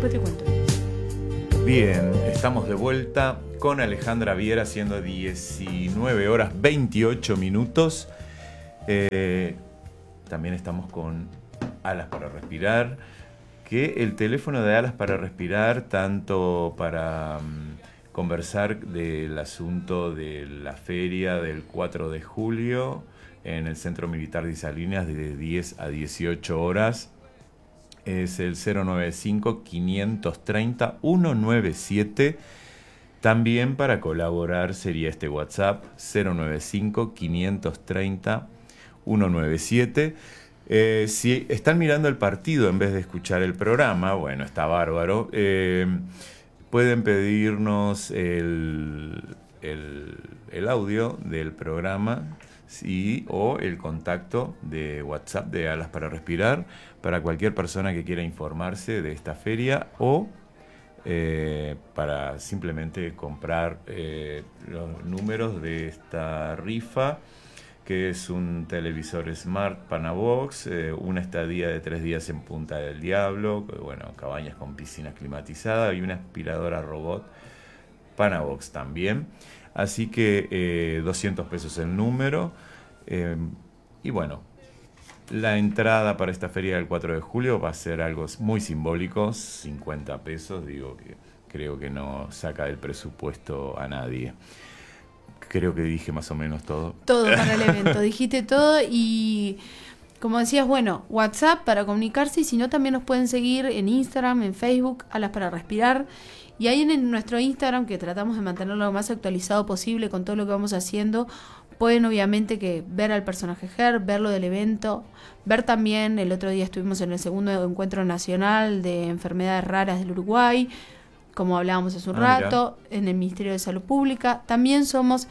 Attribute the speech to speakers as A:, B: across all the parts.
A: después te cuento.
B: Bien, estamos de vuelta con Alejandra Viera, siendo 19 horas 28 minutos. También estamos con Alas para Respirar, que el teléfono de Alas para Respirar, tanto para conversar del asunto de la feria del 4 de julio en el Centro Militar de Salinas de 10 a 18 horas, es el 095-530-197. También para colaborar sería este WhatsApp, 095-530-197. Si están mirando el partido en vez de escuchar el programa, bueno, está bárbaro. Pueden pedirnos el audio del programa, sí, o el contacto de WhatsApp de Alas para Respirar para cualquier persona que quiera informarse de esta feria o para simplemente comprar los números de esta rifa, que es un televisor Smart Panavox, una estadía de 3 días en Punta del Diablo, bueno, cabañas con piscinas climatizadas y una aspiradora robot Panavox también. Así que 200 pesos el número. Y bueno, la entrada para esta feria del 4 de julio va a ser algo muy simbólico, 50 pesos, digo que creo que no saca del presupuesto a nadie. Creo que dije más o menos todo.
A: Todo para el evento, dijiste todo. Y como decías, bueno, WhatsApp para comunicarse, y si no también nos pueden seguir en Instagram, en Facebook, Alas para Respirar. Y ahí en nuestro Instagram, que tratamos de mantenerlo lo más actualizado posible con todo lo que vamos haciendo, pueden obviamente que ver al personaje Ger, ver lo del evento, ver también, el otro día estuvimos en el segundo encuentro nacional de enfermedades raras del Uruguay, como hablábamos hace un rato, mira, en el Ministerio de Salud Pública. También fuimos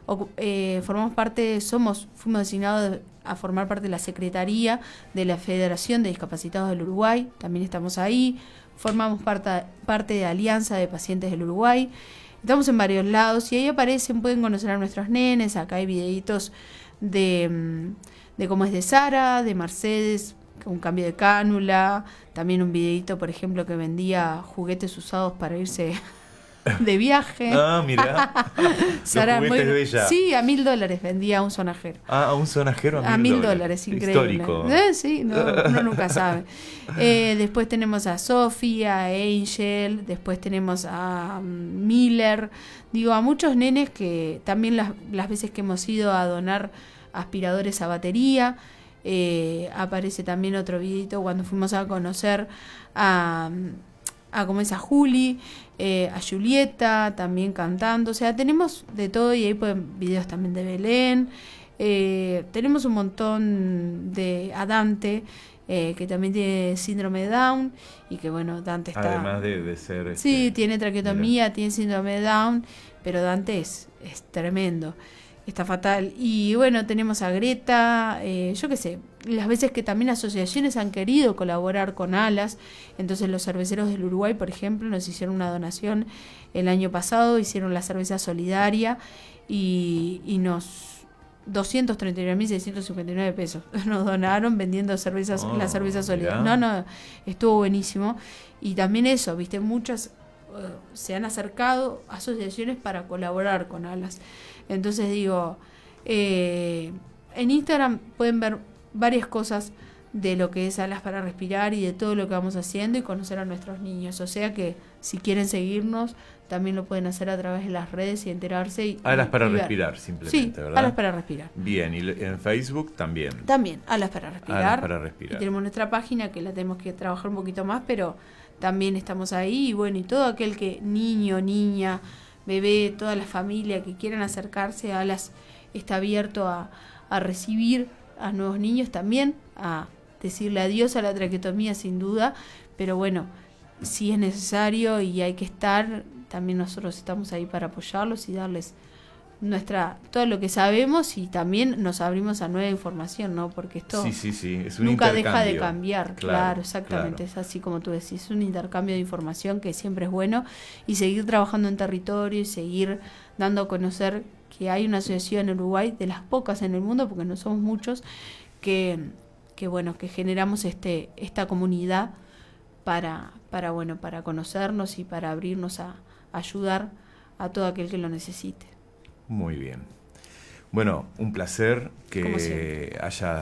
A: designados a formar parte de la Secretaría de la Federación de Discapacitados del Uruguay, también estamos ahí. Formamos parte de Alianza de Pacientes del Uruguay. Estamos en varios lados y ahí aparecen, pueden conocer a nuestros nenes. Acá hay videitos de cómo es de Sara, de Mercedes, un cambio de cánula. También un videito, por ejemplo, que vendía juguetes usados para irse de viaje.
B: Ah, mira.
A: Sara,
B: los juguetes de ella.
A: Sí, a $1,000 vendía un sonajero.
B: Ah, un sonajero
A: a $1,000, increíble.
B: Histórico.
A: Sí, no, uno nunca sabe. Después tenemos a Sofía, a Angel, después tenemos a Miller. Digo, a muchos nenes que también las veces que hemos ido a donar aspiradores a batería. Aparece también otro videito cuando fuimos a conocer a como es a Juli, a Julieta también cantando. O sea, tenemos de todo, y ahí pueden videos también de Belén. Tenemos un montón a Dante, que también tiene síndrome de Down, y que bueno, Dante está...
B: Además de ser...
A: Sí, tiene traqueotomía, tiene síndrome de Down, pero Dante es tremendo. Está fatal. Y bueno, tenemos a Greta, yo qué sé, las veces que también asociaciones han querido colaborar con Alas. Entonces los cerveceros del Uruguay, por ejemplo, nos hicieron una donación el año pasado, hicieron la cerveza solidaria y nos 239.659 pesos nos donaron vendiendo la cerveza solidaria. No, estuvo buenísimo. Y también eso, viste, muchas se han acercado asociaciones para colaborar con Alas. Entonces digo, en Instagram pueden ver varias cosas de lo que es Alas para Respirar y de todo lo que vamos haciendo y conocer a nuestros niños. O sea que si quieren seguirnos, también lo pueden hacer a través de las redes y enterarse.
B: Alas para Respirar, simplemente,
A: sí,
B: ¿verdad?
A: Alas para Respirar.
B: Bien, y en Facebook también.
A: También, Alas para Respirar.
B: Alas para Respirar.
A: Y tenemos nuestra página que la tenemos que trabajar un poquito más, pero también estamos ahí. Y bueno, y todo aquel que, niño, niña, bebé, toda la familia que quieran acercarse a Alas, está abierto a recibir a nuevos niños también, a decirle adiós a la traqueotomía sin duda, pero bueno, si es necesario y hay que estar, también nosotros estamos ahí para apoyarlos y darles todo lo que sabemos, y también nos abrimos a nueva información, ¿no? Porque esto
B: sí, es un
A: nunca deja de cambiar. Claro, exactamente,
B: claro.
A: Es así como tú decís, es un intercambio de información que siempre es bueno, y seguir trabajando en territorio y seguir dando a conocer que hay una asociación en Uruguay, de las pocas en el mundo, porque no somos muchos, que bueno, que generamos esta comunidad para conocernos y para abrirnos a ayudar a todo aquel que lo necesite.
B: Muy bien. Bueno, un placer que hayas